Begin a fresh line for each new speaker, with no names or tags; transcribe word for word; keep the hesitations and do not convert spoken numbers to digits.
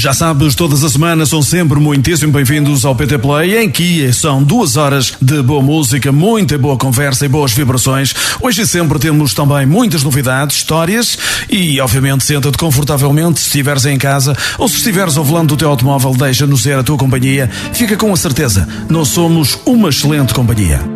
Já sabes, todas as semanas são sempre muitíssimo bem-vindos ao P T Play, em que são duas horas de boa música, muita boa conversa e boas vibrações. Hoje e sempre temos também muitas novidades, histórias e, obviamente, senta-te confortavelmente se estiveres em casa ou se estiveres ao volante do teu automóvel, deixa-nos ser a tua companhia. Fica com a certeza, nós somos uma excelente companhia.